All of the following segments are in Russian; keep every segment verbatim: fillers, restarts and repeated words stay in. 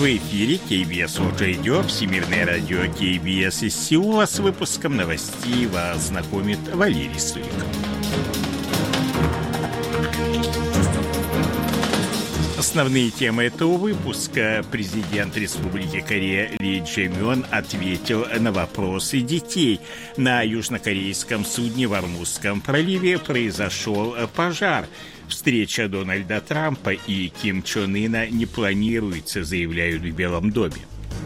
В эфире кей би эс World Radio, Всемирное радио кей би эс из Сеула. С выпуском новостей вас знакомит Валерий Суриков. Основные темы этого выпуска. Президент Республики Корея Ли Чжэ-мён ответил на вопросы детей. На южнокорейском судне в Ормузском проливе произошел пожар. Встреча Дональда Трампа и Ким Чен Ына не планируется, заявляют в Белом доме.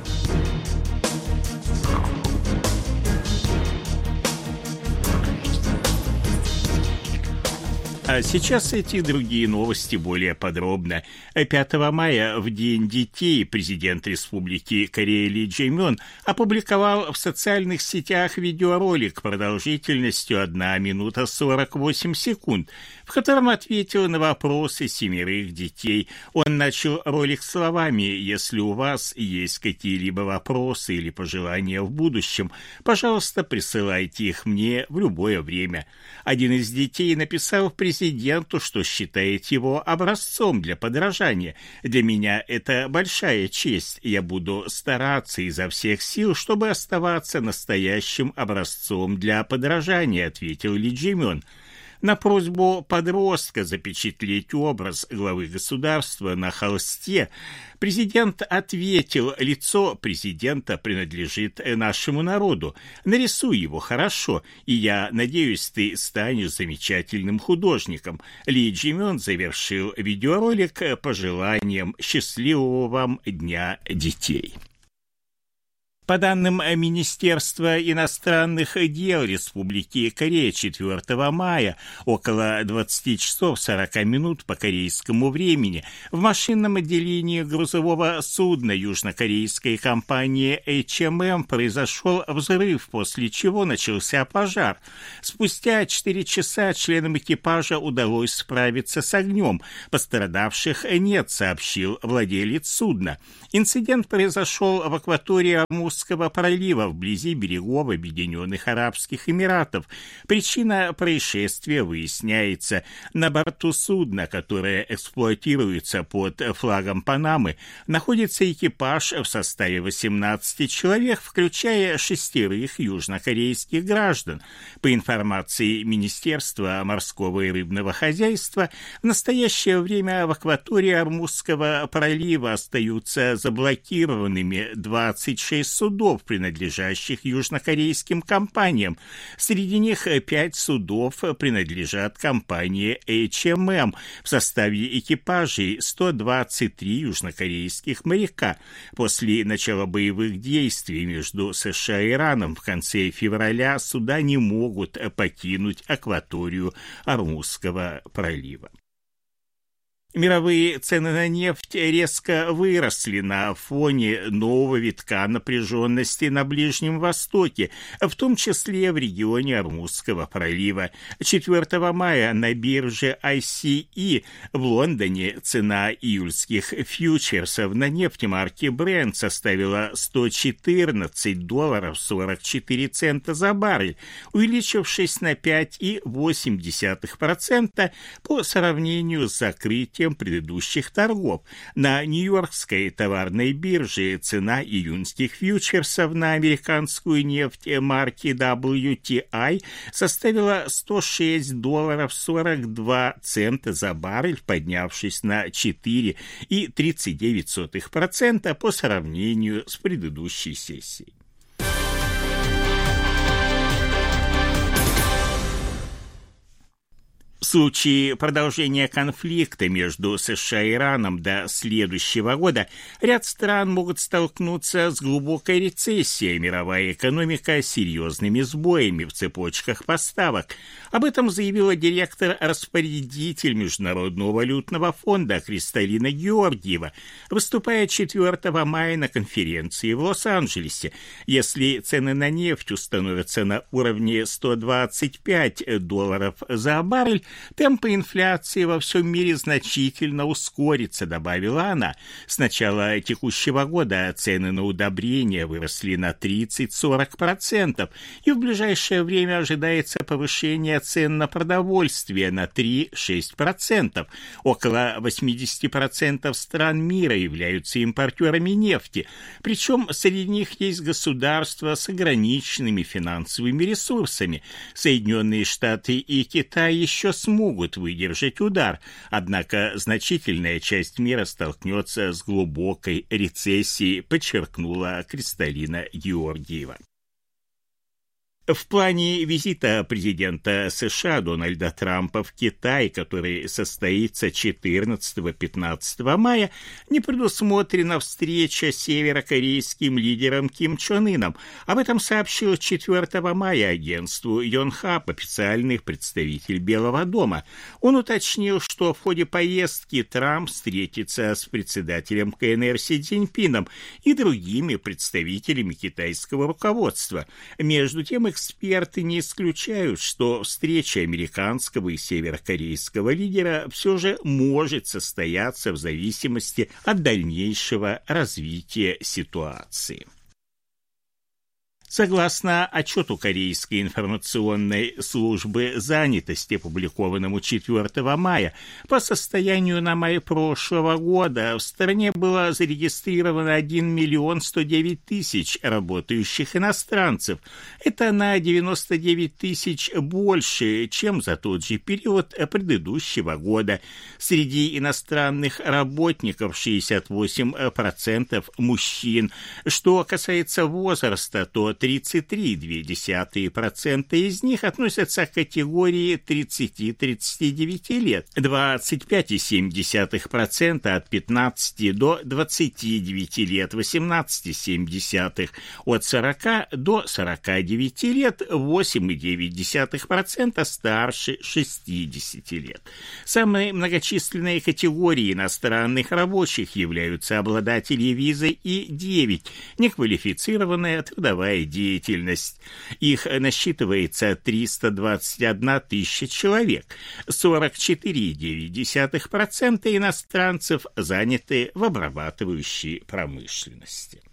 А сейчас эти и другие новости более подробно. пятого мая, в День детей, президент Республики Корея Ли Чжэ-мён опубликовал в социальных сетях видеоролик продолжительностью одна минута сорок восемь секунд, в котором ответил на вопросы семерых детей. Он начал ролик словами: «Если у вас есть какие-либо вопросы или пожелания в будущем, пожалуйста, присылайте их мне в любое время». Один из детей написал в президенту, что считает его образцом для подражания. «Для меня это большая честь. Я буду стараться изо всех сил, чтобы оставаться настоящим образцом для подражания», ответил Ли Чжэ-мён. На просьбу подростка запечатлеть образ главы государства на холсте президент ответил: «Лицо президента принадлежит нашему народу. Нарисуй его хорошо, и я надеюсь, ты станешь замечательным художником». Ли Чжэ-мён завершил видеоролик пожеланием счастливого вам Дня детей. По данным Министерства иностранных дел Республики Корея, четвёртого мая, около двадцати часов сорока минут по корейскому времени, в машинном отделении грузового судна южнокорейской компании эйч эм эм произошел взрыв, после чего начался пожар. Спустя четыре часа членам экипажа удалось справиться с огнем. Пострадавших нет, сообщил владелец судна. Инцидент произошел в акватории Ормузского пролива вблизи берегов Объединенных Арабских Эмиратов. Причина происшествия выясняется. На борту судна, которое эксплуатируется под флагом Панамы, находится экипаж в составе восемнадцати человек, включая шестерых южнокорейских граждан. По информации Министерства морского и рыбного хозяйства, в настоящее время в акватории Ормузского пролива остаются заблокированными двадцать шесть судов, принадлежащих южнокорейским компаниям. Среди них пять судов принадлежат компании эйч эм эм. В составе экипажей сто двадцать три южнокорейских моряка. После начала боевых действий между США и Ираном в конце февраля суда не могут покинуть акваторию Ормузского пролива. Мировые цены на нефть резко выросли на фоне нового витка напряженности на Ближнем Востоке, в том числе в регионе Ормузского пролива. четвёртого мая на бирже ай си и в Лондоне цена июльских фьючерсов на нефть марки Brent составила сто четырнадцать долларов сорок четыре цента за баррель, увеличившись на пять целых восемь десятых процента по сравнению с закрытием предыдущих торгов. На Нью-Йоркской товарной бирже цена июньских фьючерсов на американскую нефть марки дабл ю ти ай составила сто шесть долларов сорок два цента за баррель, поднявшись на четыре целых тридцать девять сотых процента по сравнению с предыдущей сессией. В случае продолжения конфликта между США и Ираном до следующего года ряд стран могут столкнуться с глубокой рецессией, мировая экономика с серьезными сбоями в цепочках поставок. Об этом заявила директор-распорядитель Международного валютного фонда Кристалина Георгиева, выступая четвёртого мая на конференции в Лос-Анджелесе. Если цены на нефть установятся на уровне сто двадцать пять долларов за баррель, Темпы инфляции во всем мире значительно ускорятся, добавила она. С начала текущего года цены на удобрения выросли на тридцать-сорок процентов, и в ближайшее время ожидается повышение цен на продовольствие на три-шесть процентов. Около восемьдесят процентов стран мира являются импортерами нефти, причем среди них есть государства с ограниченными финансовыми ресурсами. Соединенные Штаты и Китай еще смогут выдержать удар, однако значительная часть мира столкнется с глубокой рецессией, подчеркнула Кристалина Георгиева. В плане визита президента США Дональда Трампа в Китай, который состоится четырнадцатого-пятнадцатого мая, не предусмотрена встреча с северокорейским лидером Ким Чен Ыном. Об этом сообщил четвёртого мая агентству Йонхап официальный представитель Белого дома. Он уточнил, что в ходе поездки Трамп встретится с председателем ка эн эр Си Цзиньпином и другими представителями китайского руководства. Между тем, эксперты не исключают, что встреча американского и северокорейского лидера все же может состояться в зависимости от дальнейшего развития ситуации. Согласно отчету Корейской информационной службы занятости, опубликованному четвёртого мая, по состоянию на май прошлого года в стране было зарегистрировано один миллион сто девять тысяч работающих иностранцев. Это на девяносто девять тысяч больше, чем за тот же период предыдущего года. Среди иностранных работников шестьдесят восемь процентов мужчин. Что касается возраста, то тридцать три целых две десятых процента из них относятся к категории тридцати-тридцати девяти лет, двадцать пять целых семь десятых процента от пятнадцати до двадцати девяти лет, восемнадцать целых семь десятых процента от сорока до сорока девяти лет, восемь целых девять десятых процента старше шестидесяти лет. Самые многочисленные категории иностранных рабочих являются обладатели визы и девять – неквалифицированная трудовая деятельность. Их насчитывается триста двадцать одна тысяча человек. сорок четыре целых девять десятых процента иностранцев заняты в обрабатывающей промышленности.